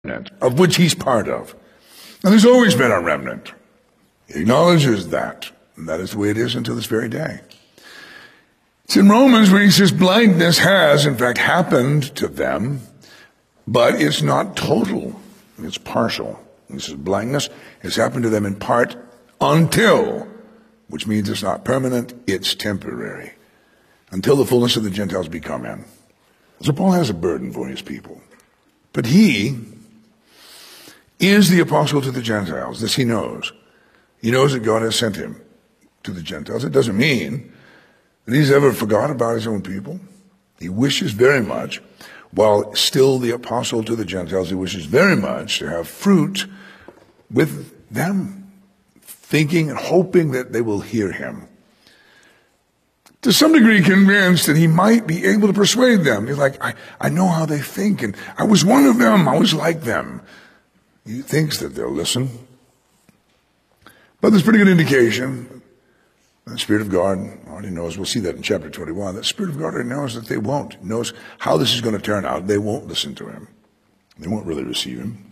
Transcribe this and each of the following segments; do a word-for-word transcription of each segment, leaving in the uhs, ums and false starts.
remnant, of which he's part of. And there's always been a remnant. He acknowledges that. And that is the way it is until this very day. It's in Romans where he says blindness has, in fact, happened to them, but it's not total. It's partial. He says blindness has happened to them in part until, which means it's not permanent, it's temporary, until the fullness of the Gentiles be come in. So Paul has a burden for his people. But he is the apostle to the Gentiles. This he knows. He knows that God has sent him to the Gentiles. It doesn't mean that he's ever forgot about his own people. He wishes very much, while still the apostle to the Gentiles, he wishes very much to have fruit with them, thinking and hoping that they will hear him. To some degree convinced that he might be able to persuade them. He's like, I, I know how they think, and I was one of them, I was like them. He thinks that they'll listen. But there's pretty good indication. The Spirit of God already knows, we'll see that in chapter twenty-one, the Spirit of God already knows that they won't. He knows how this is going to turn out. They won't listen to him. They won't really receive him.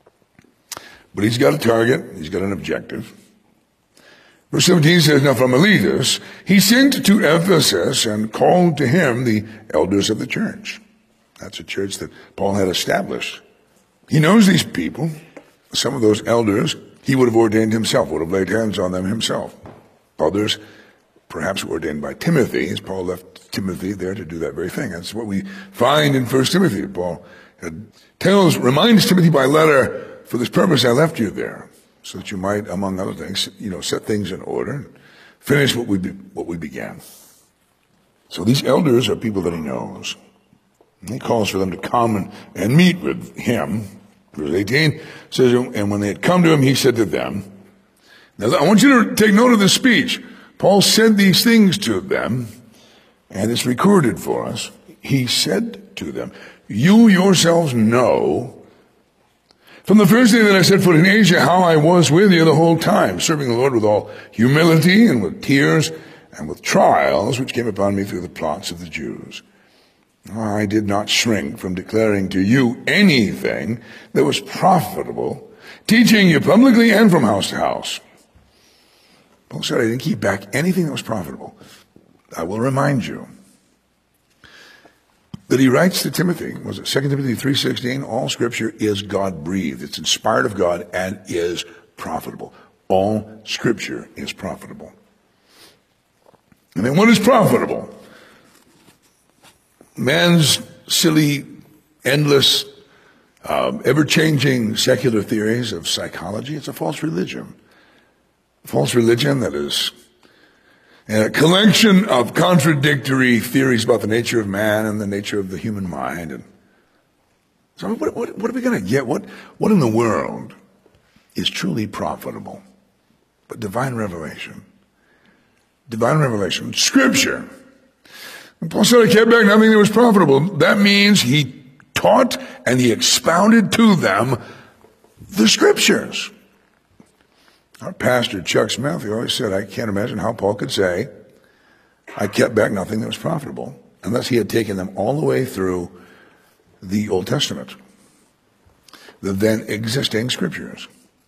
But he's got a target. He's got an objective. Verse seventeen says, now from Miletus, he sent to Ephesus and called to him the elders of the church. That's a church that Paul had established. He knows these people. Some of those elders he would have ordained himself, would have laid hands on them himself. Others, perhaps ordained by Timothy, as Paul left Timothy there to do that very thing. That's what we find in First Timothy. Paul tells, reminds Timothy by letter, for this purpose I left you there, so that you might, among other things, you know, set things in order and finish what we be, what we began. So these elders are people that he knows. And he calls for them to come and, and meet with him. Verse eighteen says, and when they had come to him, he said to them, now I want you to take note of this speech. Paul said these things to them, and it's recorded for us. He said to them, you yourselves know from the first day that I set foot in Asia, how I was with you the whole time, serving the Lord with all humility and with tears and with trials which came upon me through the plots of the Jews. I did not shrink from declaring to you anything that was profitable, teaching you publicly and from house to house. Paul said, I didn't keep back anything that was profitable. I will remind you that he writes to Timothy, was it Second Timothy three sixteen? All scripture is God-breathed. It's inspired of God and is profitable. All scripture is profitable. And then what is profitable? Man's silly, endless, um, ever-changing secular theories of psychology. It's a false religion. A false religion that is a collection of contradictory theories about the nature of man and the nature of the human mind. And so what, what, what are we going to get? What, what in the world is truly profitable? But divine revelation. Divine revelation. Scripture. And Paul said, I kept back nothing that was profitable. That means he taught and he expounded to them the scriptures. Our pastor, Chuck Smith, he always said, I can't imagine how Paul could say, I kept back nothing that was profitable, unless he had taken them all the way through the Old Testament, the then existing scriptures.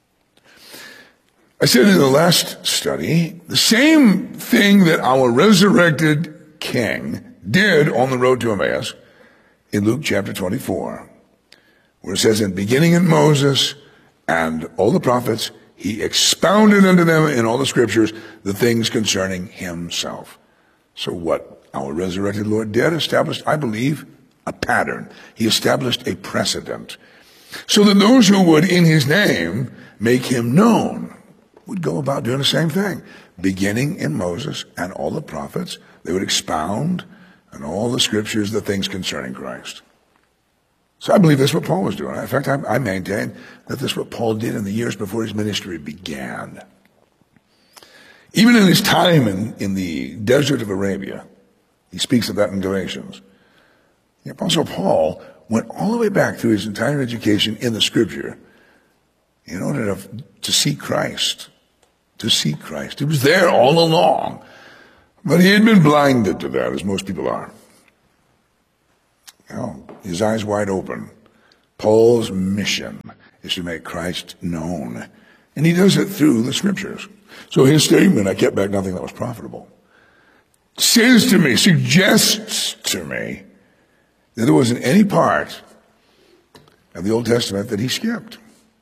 I said in the last study, the same thing that our resurrected King did on the road to Emmaus in Luke chapter twenty-four, where it says, in beginning in Moses and all the prophets, he expounded unto them in all the scriptures the things concerning himself. So what our resurrected Lord did, established, I believe, a pattern. He established a precedent, so that those who would in his name make him known would go about doing the same thing. Beginning in Moses and all the prophets, they would expound in all the scriptures the things concerning Christ. So I believe that's what Paul was doing. In fact, I, I maintain that that's what Paul did in the years before his ministry began. Even in his time in, in the desert of Arabia, he speaks of that in Galatians. The Apostle Paul went all the way back through his entire education in the scripture in order to, to see Christ. To see Christ. He was there all along. But he had been blinded to that, as most people are. You know, his eyes wide open. Paul's mission is to make Christ known. And he does it through the scriptures. So his statement, I kept back nothing that was profitable, says to me, suggests to me, that there wasn't any part of the Old Testament that he skipped.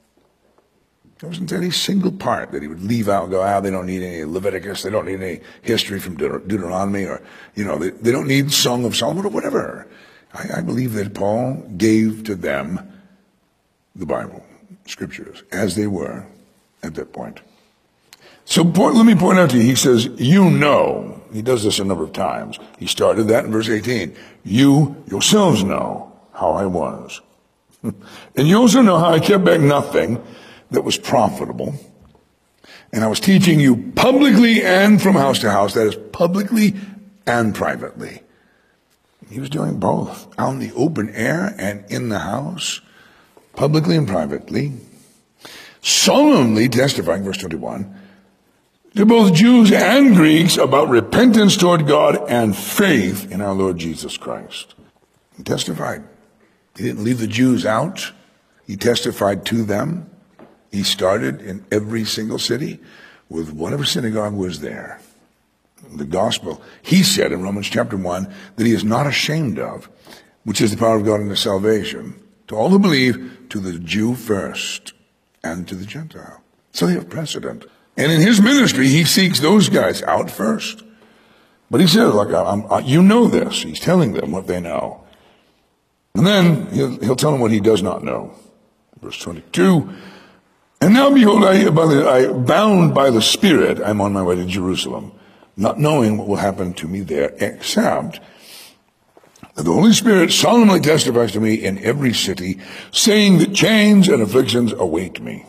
There wasn't any single part that he would leave out and go, ah, they don't need any Leviticus, they don't need any history from Deut- Deuteronomy, or, you know, they, they don't need Song of Solomon or whatever. I, I believe that Paul gave to them the Bible, scriptures, as they were at that point. So point, let me point out to you, he says, you know, he does this a number of times. He started that in verse eighteen. You yourselves know how I was. And you also know how I kept back nothing that was profitable. And I was teaching you publicly and from house to house, that is publicly and privately. He was doing both, out in the open air and in the house, publicly and privately, solemnly testifying, verse twenty-one, to both Jews and Greeks about repentance toward God and faith in our Lord Jesus Christ. He testified. He didn't leave the Jews out. He testified to them. He started in every single city with whatever synagogue was there. The gospel, he said in Romans chapter one, that he is not ashamed of, which is the power of God unto salvation, to all who believe, to the Jew first, and to the Gentile. So they have precedent. And in his ministry, he seeks those guys out first. But he says, like, I'm, I, you know this. He's telling them what they know. And then he'll, he'll tell them what he does not know. Verse twenty-two, and now behold, I, by the, I bound by the Spirit, I'm on my way to Jerusalem, not knowing what will happen to me there, except that the Holy Spirit solemnly testifies to me in every city, saying that chains and afflictions await me.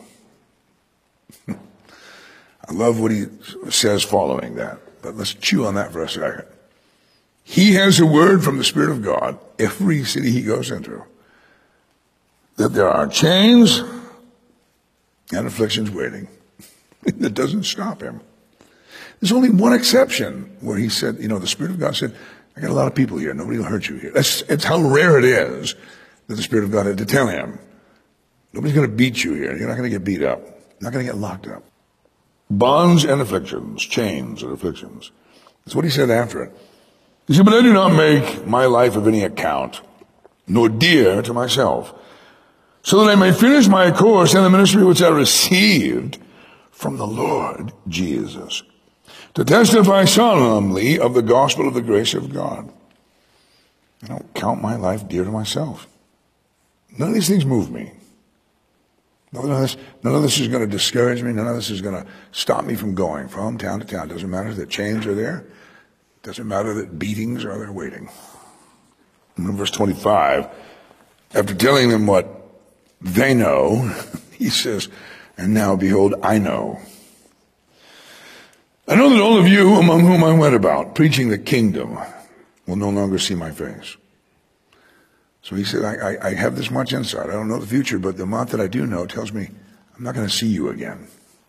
I love what he says following that, but let's chew on that for a second. He has a word from the Spirit of God every city he goes into, that there are chains and afflictions waiting. That doesn't stop him. There's only one exception where he said, you know, the Spirit of God said, I got a lot of people here. Nobody will hurt you here. That's, it's how rare it is that the Spirit of God had to tell him, nobody's going to beat you here. You're not going to get beat up. You're not going to get locked up. Bonds and afflictions, chains and afflictions. That's what he said after it. He said, but I do not make my life of any account, nor dear to myself, so that I may finish my course in the ministry which I received from the Lord Jesus, to testify solemnly of the gospel of the grace of God. I don't count my life dear to myself. None of these things move me. None of this, none of this is going to discourage me. None of this is going to stop me from going from town to town. It doesn't matter that chains are there. It doesn't matter that beatings are there waiting. And in verse twenty-five, after telling them what they know, he says, and now behold, I know. I know that all of you among whom I went about, preaching the kingdom, will no longer see my face. So he said, I, I, I have this much insight. I don't know the future, but the amount that I do know tells me I'm not going to see you again.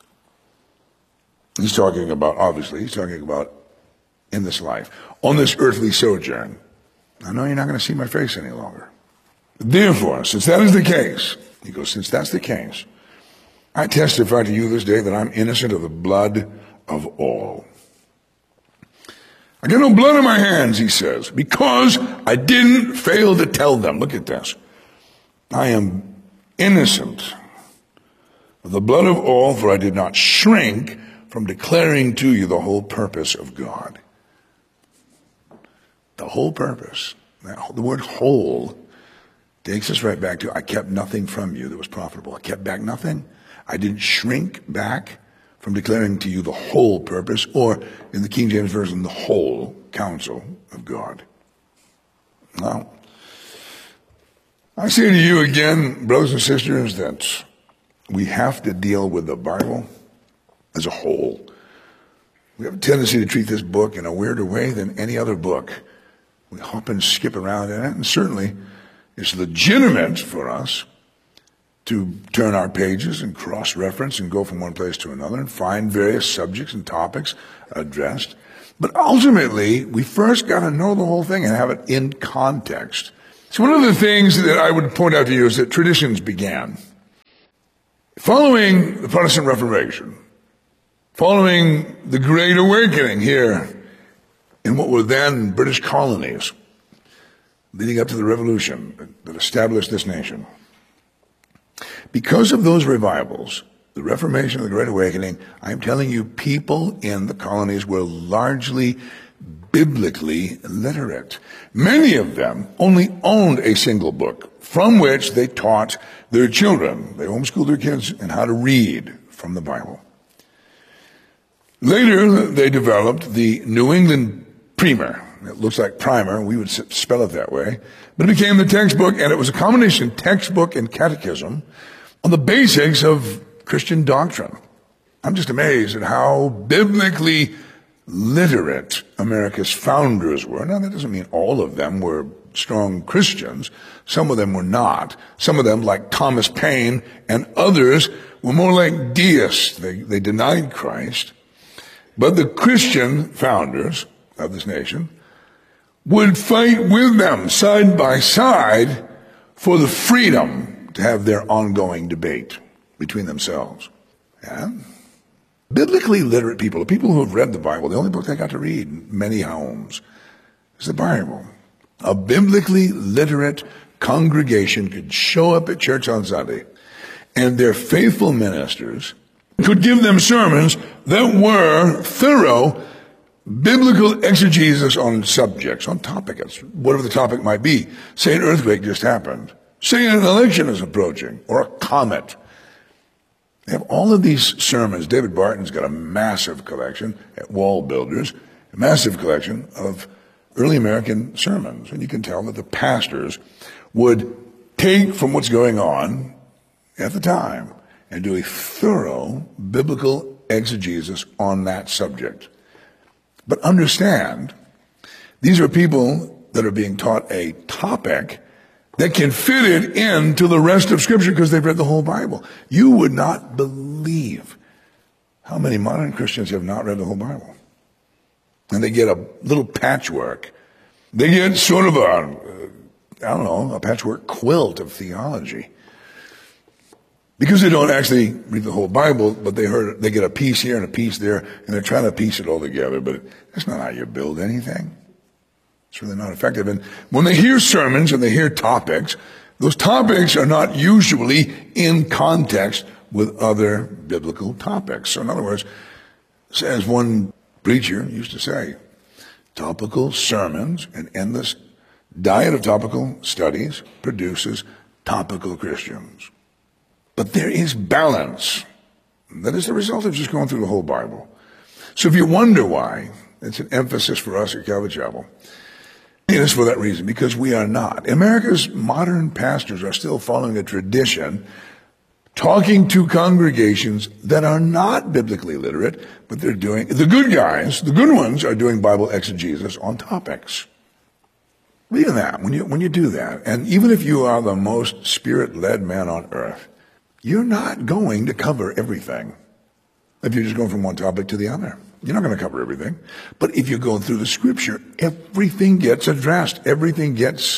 He's talking about, obviously, he's talking about in this life, on this earthly sojourn. I know you're not going to see my face any longer. Therefore, since that is the case, he goes, since that's the case, I testify to you this day that I'm innocent of the blood of all. I got no blood on my hands, he says, because I didn't fail to tell them. Look at this. I am innocent of the blood of all, for I did not shrink from declaring to you the whole purpose of God. The whole purpose. Now, the word whole takes us right back to, I kept nothing from you that was profitable. I kept back nothing. I didn't shrink back from declaring to you the whole purpose, or in the King James Version, the whole counsel of God. Now, I say to you again, brothers and sisters, that we have to deal with the Bible as a whole. We have a tendency to treat this book in a weirder way than any other book. We hop and skip around in it, and certainly it's legitimate for us to turn our pages and cross-reference and go from one place to another and find various subjects and topics addressed. But ultimately, we first got to know the whole thing and have it in context. So one of the things that I would point out to you is that traditions began. Following the Protestant Reformation, following the Great Awakening here in what were then British colonies, leading up to the revolution that established this nation. Because of those revivals, the Reformation and the Great Awakening, I'm telling you, people in the colonies were largely biblically literate. Many of them only owned a single book from which they taught their children. They homeschooled their kids in how to read from the Bible. Later, they developed the New England Primer. It looks like primer. We would spell it that way. But it became the textbook, and it was a combination textbook and catechism on the basics of Christian doctrine. I'm just amazed at how biblically literate America's founders were. Now, that doesn't mean all of them were strong Christians. Some of them were not. Some of them, like Thomas Paine and others, were more like deists. They, they denied Christ. But the Christian founders of this nation would fight with them side by side for the freedom to have their ongoing debate between themselves. Yeah? Biblically literate people, the people who have read the Bible, the only book they got to read in many homes is the Bible. A biblically literate congregation could show up at church on Sunday, and their faithful ministers could give them sermons that were thorough biblical exegesis on subjects, on topics, whatever the topic might be. Say an earthquake just happened. Say an election is approaching, or a comet. They have all of these sermons. David Barton's got a massive collection at Wall Builders, a massive collection of early American sermons. And you can tell that the pastors would take from what's going on at the time and do a thorough biblical exegesis on that subject. But understand, these are people that are being taught a topic that can fit it into the rest of Scripture because they've read the whole Bible. You would not believe how many modern Christians have not read the whole Bible. And they get a little patchwork. They get sort of a, I don't know, a patchwork quilt of theology. Because they don't actually read the whole Bible, but they heard they get a piece here and a piece there, and they're trying to piece it all together. But that's not how you build anything. It's really not effective. And when they hear sermons and they hear topics, those topics are not usually in context with other biblical topics. So in other words, as one preacher used to say, topical sermons, an endless diet of topical studies produces topical Christians. But there is balance. That is the result of just going through the whole Bible. So if you wonder why, it's an emphasis for us at Calvary Chapel. It is for that reason, because we are not. America's modern pastors are still following a tradition, talking to congregations that are not biblically literate, but they're doing, the good guys, the good ones are doing Bible exegesis on topics. Believe in that, when you, when you do that, and even if you are the most spirit-led man on earth, you're not going to cover everything if you're just going from one topic to the other. You're not going to cover everything. But if you go through the Scripture, everything gets addressed. Everything gets